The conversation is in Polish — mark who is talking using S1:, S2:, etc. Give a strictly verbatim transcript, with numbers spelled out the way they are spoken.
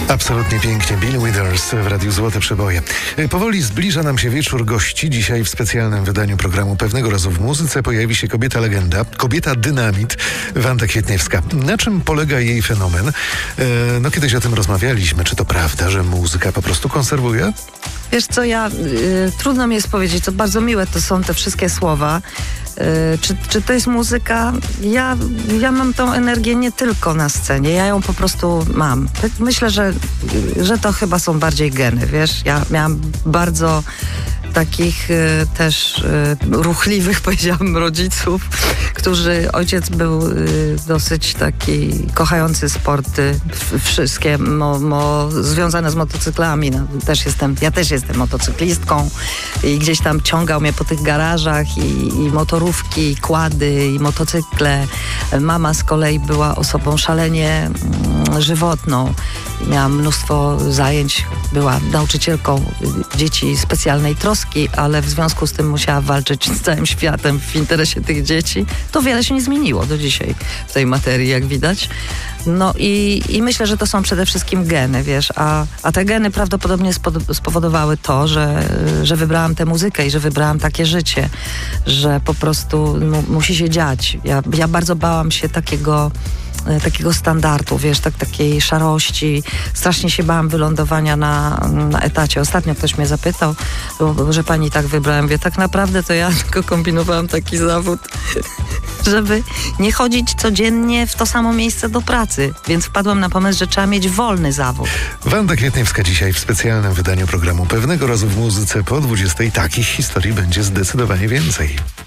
S1: Absolutnie pięknie. Bill Withers w Radiu Złote Przeboje. Powoli zbliża nam się wieczór gości. Dzisiaj w specjalnym wydaniu programu Pewnego Razu w Muzyce pojawi się kobieta legenda, kobieta dynamit, Wanda Kwietniewska. Na czym polega jej fenomen? E, no kiedyś o tym rozmawialiśmy. Czy to prawda, że muzyka po prostu konserwuje?
S2: Wiesz co, ja y, trudno mi jest powiedzieć, to bardzo miłe to są te wszystkie słowa. Y, czy, czy to jest muzyka? Ja, ja mam tą energię nie tylko na scenie, ja ją po prostu mam. Tak myślę, że, że to chyba są bardziej geny, wiesz. Ja miałam bardzo takich y, też y, ruchliwych, powiedziałabym, rodziców, którzy, ojciec był y, dosyć taki kochający sporty, w, wszystkie mo, mo, związane z motocyklami. No, też jestem, ja też jestem motocyklistką i gdzieś tam ciągał mnie po tych garażach i, i motorówki, i kłady, i motocykle. Mama z kolei była osobą szalenie mm, żywotną. Miałam mnóstwo zajęć, była nauczycielką dzieci specjalnej troski, ale w związku z tym musiała walczyć z całym światem w interesie tych dzieci. To wiele się nie zmieniło do dzisiaj w tej materii, jak widać. No i, i myślę, że to są przede wszystkim geny, wiesz, a, a te geny prawdopodobnie spowodowały to, że, że wybrałam tę muzykę i że wybrałam takie życie, że po prostu mu, musi się dziać. Ja, ja bardzo bałam się takiego takiego standardu, wiesz, tak, takiej szarości. Strasznie się bałam wylądowania na, na etacie. Ostatnio ktoś mnie zapytał, bo, że pani tak wybrałem. Mówię, tak naprawdę to ja tylko kombinowałam taki zawód, żeby nie chodzić codziennie w to samo miejsce do pracy. Więc wpadłam na pomysł, że trzeba mieć wolny zawód.
S1: Wanda Kwietniewska dzisiaj w specjalnym wydaniu programu Pewnego Razu w Muzyce po dwudziestej. Takich historii będzie zdecydowanie więcej.